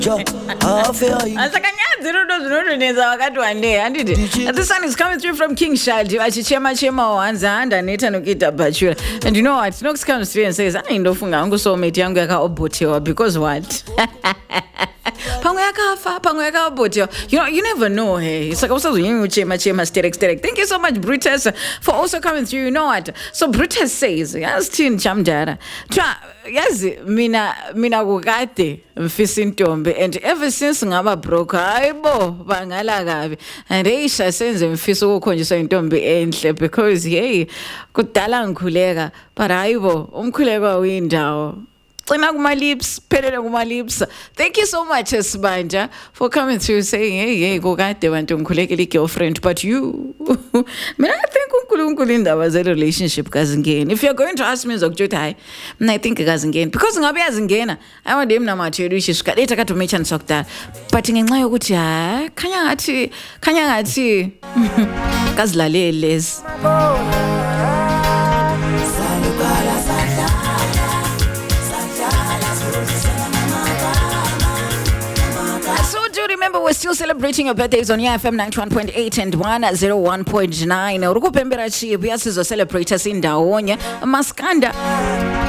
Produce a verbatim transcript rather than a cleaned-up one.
Asakanyazi rudo zvinodonedza wakati wandei handiti. The sun is coming through from King Shadi achichema chema wanza handa neta nokuita bachura. And you know what? Nox comes through and says, "Ana indofunga hangu soulmate yangu yakaobotewa because what?" Pangwe yakafa, pangwe yakaobotewa. You know, you never know. Hey, it's like also chema chema sterek sterek. Thank you so much, Brutus, for also coming through. You know what? So Brutus says, "Yes, tin chamjara." Tra Yes, mina mina kukade mfisa intombi and ever since ngaba broke hayibo bangala kabi and eyisha senze mfisa ukukhonjiswa intombi enhle because hey kudala ngikhuleka but hayibo umkhuleko uyindawo cina kuma lips phelele kuma lips. Thank you so much Sibanja for coming through saying hey hey kukade bantu ngikhulekile girlfriend but you mina I think uNkulunkulu indaba ze relationship kazingeni. If you're going to ask me zokuthi hayi mina I think kazingeni because ngabe yazingena awade mina mathelu ishishika letha kade umechani sokudala but ngenxa yokuthi hayi khanya ngathi khanya ngathi kazilalele lezi. Remember, we're still celebrating your birthdays on your F M ninety-one point eight and one oh one point nine. Urukupembera chi, we are celebrating us in Dawonya, Maskanda.